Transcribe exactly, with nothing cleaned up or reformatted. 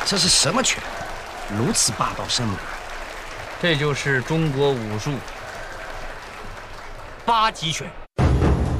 这是什么拳？如此霸道生猛。 这就是中国武术八极拳。